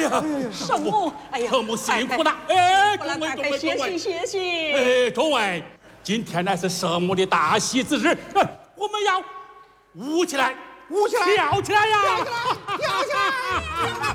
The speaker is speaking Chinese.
呀， 圣母，哎呀， 圣母辛苦了。 各位，谢谢。 诸位，今天乃是圣母的大喜之日，我们要舞起来，跳起来呀！ 跳起来！